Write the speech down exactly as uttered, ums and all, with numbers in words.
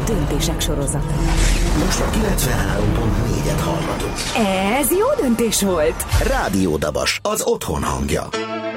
döntések sorozata. Most a kilencvenhárom pont négyet hallgatunk. Ez jó döntés volt! Rádió Dabas, az otthon hangja.